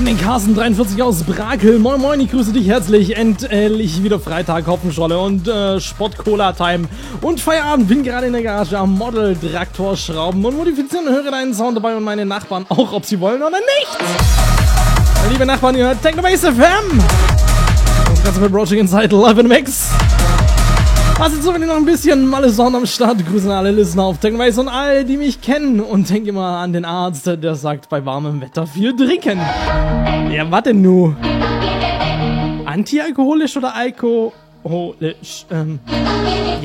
an den Carsten 43 aus Brakel. Moin moin, ich grüße dich herzlich. Endlich wieder Freitag, Hopfenschorle und Sport-Cola-Time. Und Feierabend, bin gerade in der Garage am Model-Traktor schrauben und modifizieren. Höre deinen Sound dabei und meine Nachbarn auch, ob sie wollen oder nicht. Liebe Nachbarn, ihr hört Technobase FM. Das Ganze mit Broaching Inside Live in Mix. Was jetzt so, wenn ihr noch ein bisschen Malle Sound am Start. Grüßen alle Listener auf Technobase und alle, die mich kennen. Und denk immer an den Arzt, der sagt, bei warmem Wetter viel trinken. Ja, was denn nu? Antialkoholisch oder alkoholisch? Ja.